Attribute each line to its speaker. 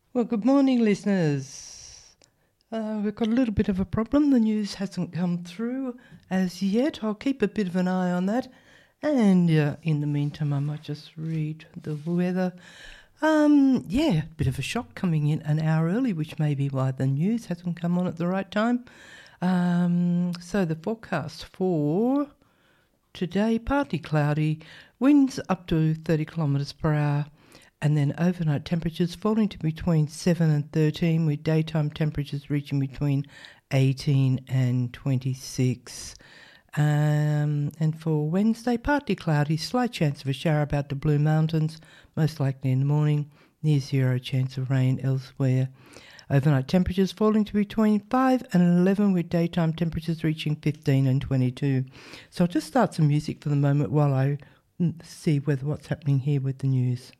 Speaker 1: Well, good morning, listeners. We've got a little bit of a problem. The news hasn't come through as yet. I'll keep a bit of an eye on that. And in the meantime, I might just read the weather. A bit of a shock coming in an hour early, which may be why the news hasn't come on at the right time. So the forecast for today, partly cloudy, winds up to 30 kilometres per hour. And then overnight temperatures falling to between 7 and 13, with daytime temperatures reaching between 18 and 26. And for Wednesday, partly cloudy, slight chance of a shower about the Blue Mountains, most likely in the morning, near zero chance of rain elsewhere. Overnight temperatures falling to between 5 and 11, with daytime temperatures reaching 15 and 22. So I'll just start some music for the moment while I see what's happening here with the news.